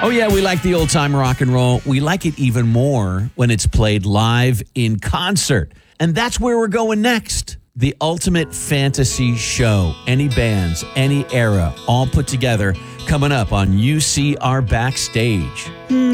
Oh, yeah, we like the old-time rock and roll. We like it even more when it's played live in concert. And that's where we're going next. The Ultimate Fantasy Show. Any bands, any era, all put together, coming up on UCR Backstage.